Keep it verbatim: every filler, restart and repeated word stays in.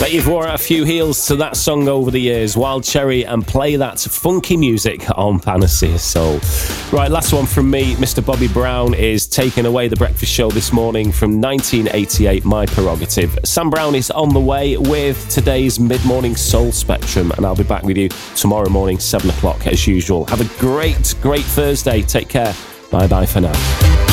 Bet you've wore a few heels to that song over the years, Wild Cherry, and play that funky music on Panacea Soul. Right, last one from me. Mister Bobby Brown is taking away the breakfast show this morning from nineteen eighty-eight, My Prerogative. Sam Brown is on the way with today's mid-morning Soul Spectrum, and I'll be back with you tomorrow morning, seven o'clock as usual. Have a great, great Thursday. Take care. Bye-bye for now.